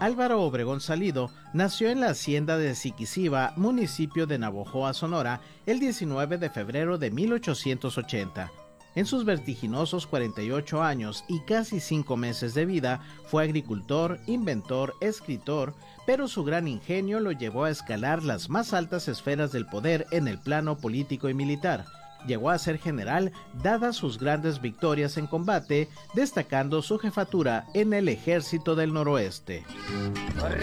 Álvaro Obregón Salido nació en la hacienda de Ziquiciba, municipio de Navojoa, Sonora, el 19 de febrero de 1880. En sus vertiginosos 48 años y casi 5 meses de vida, fue agricultor, inventor, escritor, pero su gran ingenio lo llevó a escalar las más altas esferas del poder en el plano político y militar. Llegó a ser general dadas sus grandes victorias en combate, destacando su jefatura en el Ejército del Noroeste.